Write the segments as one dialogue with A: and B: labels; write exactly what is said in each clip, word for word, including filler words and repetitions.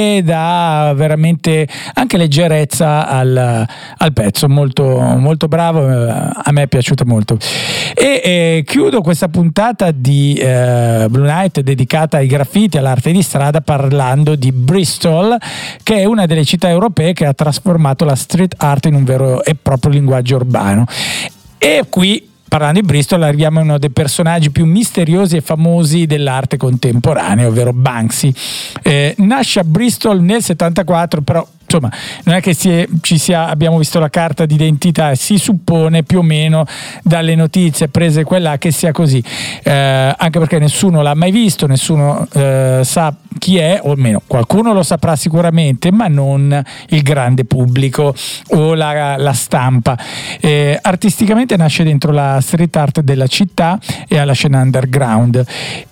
A: e dà veramente anche leggerezza al, al pezzo, molto, molto bravo, a me è piaciuto molto. E eh, chiudo questa puntata di eh, Blue Night dedicata ai graffiti, all'arte di strada, parlando di Bristol, che è una delle città europee che ha trasformato la street art in un vero e proprio linguaggio urbano. E qui, parlando di Bristol, arriviamo a uno dei personaggi più misteriosi e famosi dell'arte contemporanea, ovvero Banksy. Eh, nasce a Bristol nel settantaquattro, però insomma non è che si è, ci sia, abbiamo visto la carta d'identità, si suppone più o meno dalle notizie prese quella che sia così, eh, anche perché nessuno l'ha mai visto, nessuno eh, sa chi è, o almeno qualcuno lo saprà sicuramente, ma non il grande pubblico o la, la stampa. Eh, artisticamente nasce dentro la street art della città e alla scena underground,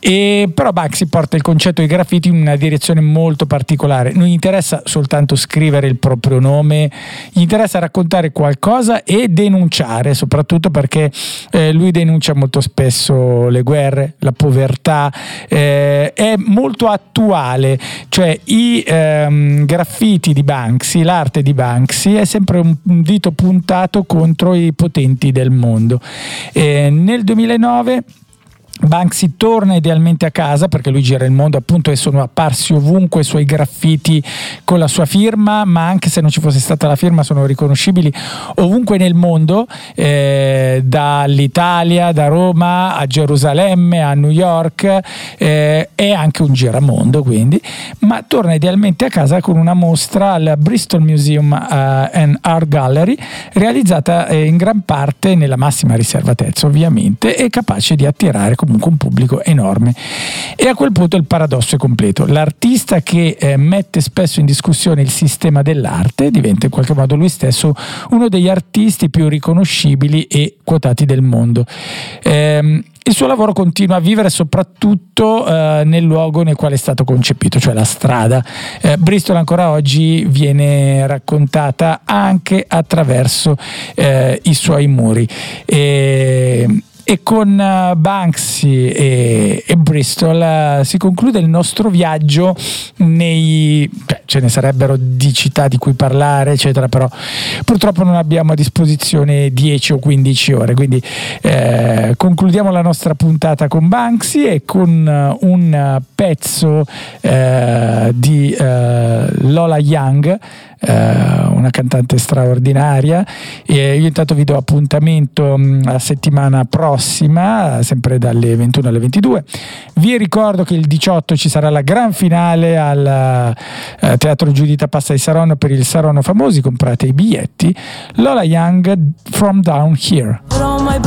A: e però Banksy porta il concetto di graffiti in una direzione molto particolare. Non gli interessa soltanto scrivere il proprio nome, gli interessa raccontare qualcosa e denunciare, soprattutto perché eh, lui denuncia molto spesso le guerre, la povertà, eh, è molto attuale, cioè i ehm, graffiti di Banksy, l'arte di Banksy è sempre un, un dito puntato contro i potenti del mondo. Eh, nel duemilanove Banksy torna idealmente a casa, perché lui gira il mondo appunto e sono apparsi ovunque i suoi graffiti con la sua firma, ma anche se non ci fosse stata la firma sono riconoscibili ovunque nel mondo, eh, dall'Italia, da Roma a Gerusalemme, a New York, eh, è anche un giramondo quindi, ma torna idealmente a casa con una mostra al Bristol Museum uh, and Art Gallery, realizzata eh, in gran parte nella massima riservatezza ovviamente, e capace di attirare comunque un pubblico enorme. E a quel punto il paradosso è completo: l'artista che eh, mette spesso in discussione il sistema dell'arte diventa in qualche modo lui stesso uno degli artisti più riconoscibili e quotati del mondo. Ehm, il suo lavoro continua a vivere soprattutto eh, nel luogo nel quale è stato concepito, cioè la strada. Eh, Bristol ancora oggi viene raccontata anche attraverso eh, i suoi muri. E, E con uh, Banksy e, e Bristol uh, si conclude il nostro viaggio nei... Beh, ce ne sarebbero di città di cui parlare, eccetera, però purtroppo non abbiamo a disposizione dieci o quindici ore, quindi eh, concludiamo la nostra puntata con Banksy e con uh, un uh, pezzo uh, di uh, Lola Young, Uh, una cantante straordinaria. E io intanto vi do appuntamento mh, la settimana prossima, sempre dalle ventuno alle ventidue. Vi ricordo che il diciotto ci sarà la gran finale al uh, Teatro Giuditta Pasta di Saronno per il Saronno Famosi, comprate i biglietti. Lola Young, From Down Here.